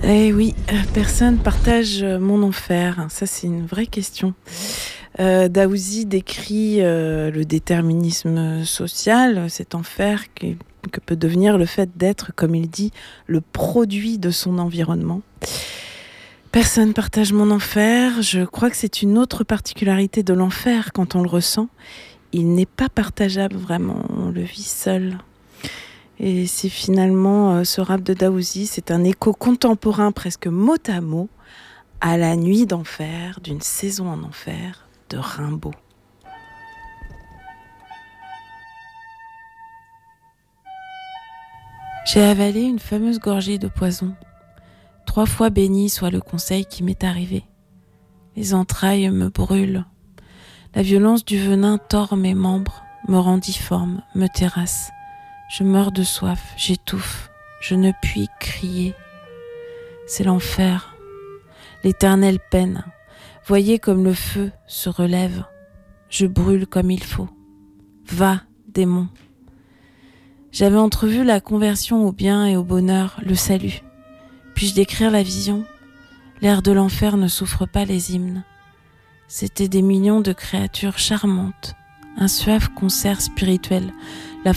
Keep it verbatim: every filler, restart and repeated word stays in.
Eh oui, euh, personne partage euh, mon enfer. Ça, c'est une vraie question. Euh, Daoudi décrit euh, le déterminisme social, cet enfer que, que peut devenir le fait d'être, comme il dit, le produit de son environnement. Personne partage mon enfer. Je crois que c'est une autre particularité de l'enfer quand on le ressent. Il n'est pas partageable vraiment, on le vit seul. Et c'est finalement euh, ce rap de Daoudi, c'est un écho contemporain presque mot à mot à la nuit d'enfer, d'une saison en enfer de Rimbaud. J'ai avalé une fameuse gorgée de poison. Trois fois béni soit le conseil qui m'est arrivé. Les entrailles me brûlent. La violence du venin tord mes membres, me rend difforme, me terrasse. Je meurs de soif, j'étouffe, je ne puis crier. C'est l'enfer, l'éternelle peine. Voyez comme le feu se relève. Je brûle comme il faut. Va, démon. J'avais entrevu la conversion au bien et au bonheur, le salut. Puis-je décrire la vision ? L'air de l'enfer ne souffre pas les hymnes. C'étaient des millions de créatures charmantes, un suave concert spirituel. La